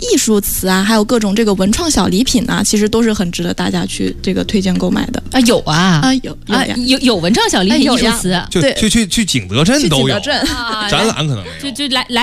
艺术词啊，还有各种这个文创小礼品啊，其实都是很值得大家去这个推荐购买的啊。有啊啊，有文创小礼品艺术词， 去景德镇都有，展览可能没有， 就来